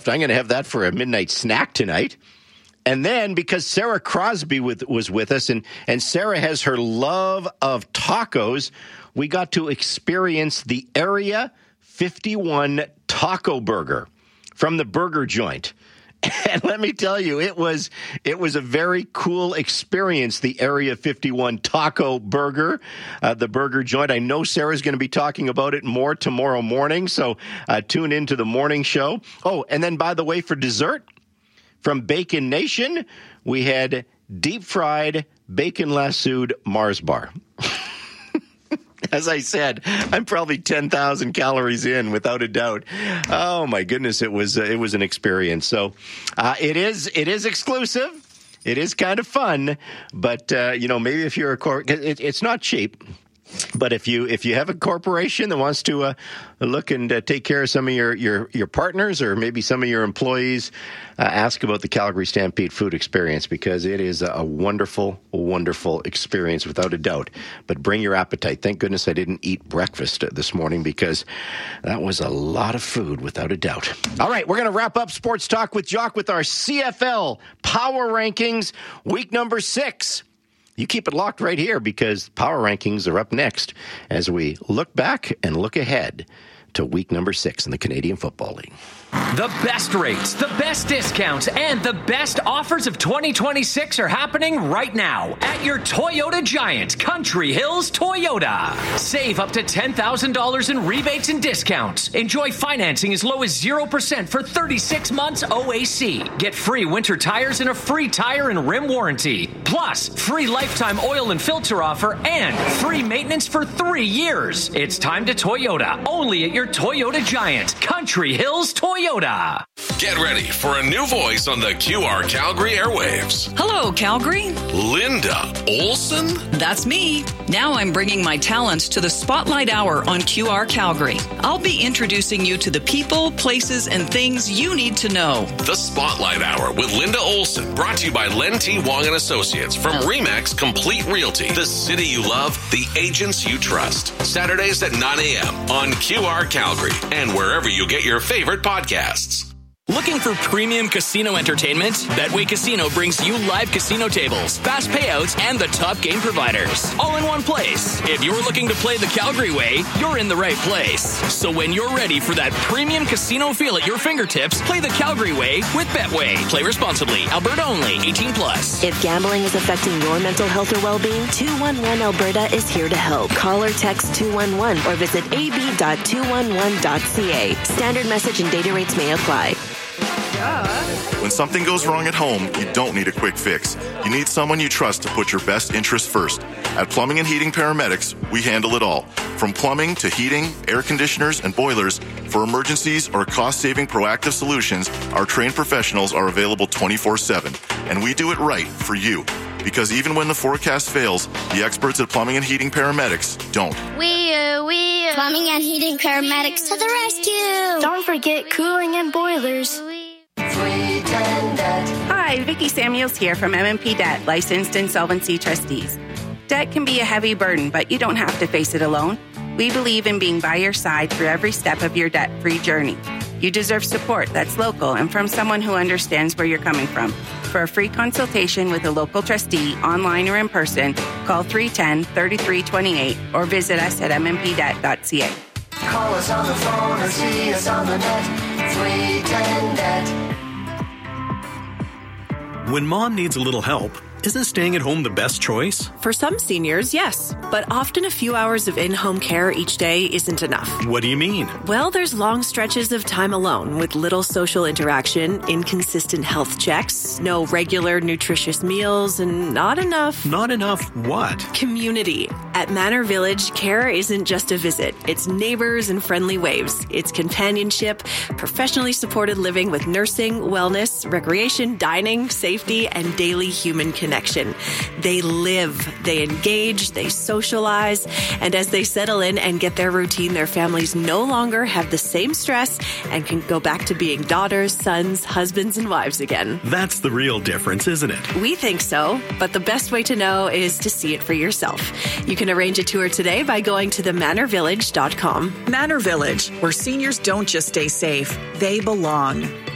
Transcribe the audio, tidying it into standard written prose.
left. I'm going to have that for a midnight snack tonight. And then, because Sarah Crosby was with us, and Sarah has her love of tacos, we got to experience the Area 51 Taco Burger from the Burger Joint. And let me tell you, it was a very cool experience, the Area 51 Taco Burger, the Burger Joint. I know Sarah's going to be talking about it more tomorrow morning, so tune into the morning show. Oh, and then, by the way, for dessert, from Bacon Nation, we had deep-fried, bacon-lassoed Mars bar. As I said, I'm probably 10,000 calories in, without a doubt. Oh, my goodness, it was an experience. So it is exclusive. It is kind of fun. But, maybe if you're it's not cheap. But if you have a corporation that wants to look and take care of some of your partners or maybe some of your employees, ask about the Calgary Stampede Food Experience, because it is a wonderful, wonderful experience without a doubt. But bring your appetite. Thank goodness I didn't eat breakfast this morning, because that was a lot of food without a doubt. All right, we're going to wrap up Sports Talk with Jock with our CFL Power Rankings, week number 6. You keep it locked right here, because Power Rankings are up next as we look back and look ahead to week number 6 in the Canadian Football League. The best rates, the best discounts, and the best offers of 2026 are happening right now at your Toyota Giant, Country Hills Toyota. Save up to $10,000 in rebates and discounts. Enjoy financing as low as 0% for 36 months OAC. Get free winter tires and a free tire and rim warranty. Plus, free lifetime oil and filter offer and free maintenance for 3 years. It's time to Toyota, only at your Toyota Giant, Country Hills Toyota. Get ready for a new voice on the QR Calgary airwaves. Hello, Calgary. Linda Olson? That's me. Now I'm bringing my talents to the Spotlight Hour on QR Calgary. I'll be introducing you to the people, places, and things you need to know. The Spotlight Hour with Linda Olson, brought to you by Len T. Wong and Associates from RE/MAX Complete Realty. The city you love, the agents you trust. Saturdays at 9 a.m. on QR Calgary and wherever you get your favorite podcasts. Looking for premium casino entertainment? Betway Casino brings you live casino tables, fast payouts, and the top game providers, all in one place. If you're looking to play the Calgary way, you're in the right place. So when you're ready for that premium casino feel at your fingertips, play the Calgary way with Betway. Play responsibly. Alberta only. 18 plus. If gambling is affecting your mental health or well-being, 211 Alberta is here to help. Call or text 211 or visit ab.211.ca. Standard message and data rates may apply. When something goes wrong at home, you don't need a quick fix. You need someone you trust to put your best interests first. At Plumbing and Heating Paramedics, we handle it all. From plumbing to heating, air conditioners, and boilers, for emergencies or cost-saving proactive solutions, our trained professionals are available 24/7. And we do it right for you. Because even when the forecast fails, the experts at Plumbing and Heating Paramedics don't. Plumbing and Heating Paramedics to the rescue. Don't forget cooling and boilers. Hi, Vicki Samuels here from MMP Debt, licensed insolvency trustees. Debt can be a heavy burden, but you don't have to face it alone. We believe in being by your side through every step of your debt-free journey. You deserve support that's local and from someone who understands where you're coming from. For a free consultation with a local trustee, online or in person, call 310-3328 or visit us at mmpdebt.ca. Call us on the phone or see us on the net. 310-NET. When mom needs a little help, isn't staying at home the best choice? For some seniors, yes. But often a few hours of in-home care each day isn't enough. What do you mean? Well, there's long stretches of time alone with little social interaction, inconsistent health checks, no regular nutritious meals, and not enough... Not enough what? Community. At Manor Village, care isn't just a visit. It's neighbors and friendly waves. It's companionship, professionally supported living with nursing, wellness, recreation, dining, safety, and daily human connection. They live, they engage, they socialize, and as they settle in and get their routine, their families no longer have the same stress and can go back to being daughters, sons, husbands, and wives again. That's the real difference, isn't it? We think so, but the best way to know is to see it for yourself. You can arrange a tour today by going to themanorvillage.com. Manor Village, where seniors don't just stay safe, they belong.